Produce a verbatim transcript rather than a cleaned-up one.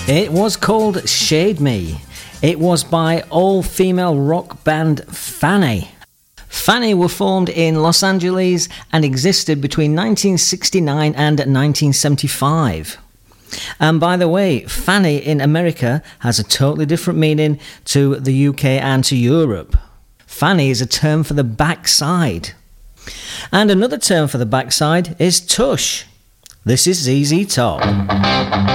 It was called Shade Me. It was by all-female rock band Fanny. Fanny were formed in Los Angeles and existed between nineteen sixty-nine and nineteen seventy-five. And by the way, Fanny in America has a totally different meaning to the U K and to Europe. Fanny is a term for the backside. And another term for the backside is tush. This is Z Z Top.